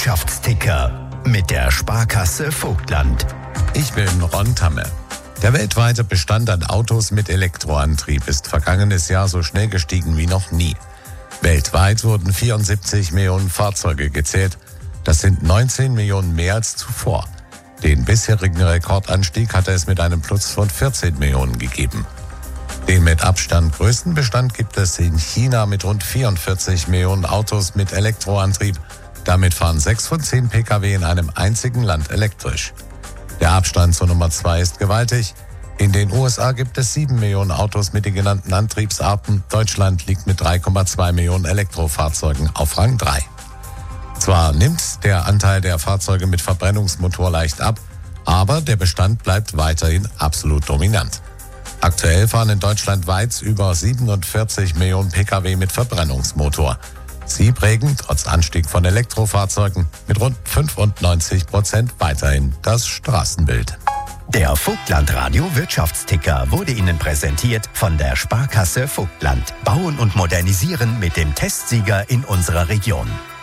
Wirtschaftsticker mit der Sparkasse Vogtland. Ich bin Ron Tamme. Der weltweite Bestand an Autos mit Elektroantrieb ist vergangenes Jahr so schnell gestiegen wie noch nie. Weltweit wurden 74 Millionen Fahrzeuge gezählt. Das sind 19 Millionen mehr als zuvor. Den bisherigen Rekordanstieg hatte es mit einem Plus von 14 Millionen gegeben. Den mit Abstand größten Bestand gibt es in China mit rund 44 Millionen Autos mit Elektroantrieb. Damit fahren 6 von 10 Pkw in einem einzigen Land elektrisch. Der Abstand zur Nummer 2 ist gewaltig. In den USA gibt es 7 Millionen Autos mit den genannten Antriebsarten. Deutschland liegt mit 3,2 Millionen Elektrofahrzeugen auf Rang 3. Zwar nimmt der Anteil der Fahrzeuge mit Verbrennungsmotor leicht ab, aber der Bestand bleibt weiterhin absolut dominant. Aktuell fahren in Deutschland weit über 47 Millionen Pkw mit Verbrennungsmotor. Sie prägen, trotz Anstieg von Elektrofahrzeugen, mit rund 95% weiterhin das Straßenbild. Der Vogtland Radio Wirtschaftsticker wurde Ihnen präsentiert von der Sparkasse Vogtland. Bauen und modernisieren mit dem Testsieger in unserer Region.